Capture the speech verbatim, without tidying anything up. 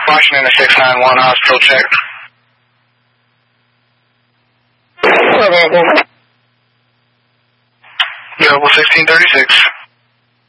Washington to six nine one, hospital check. Available. Available sixteen thirty-six.